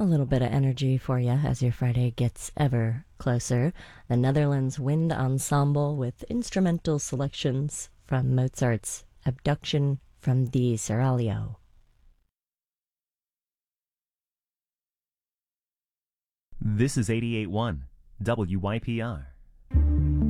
A little bit of energy for you as your Friday gets ever closer. The Netherlands Wind Ensemble with instrumental selections from Mozart's Abduction from the Seraglio. This is 88.1 WYPR.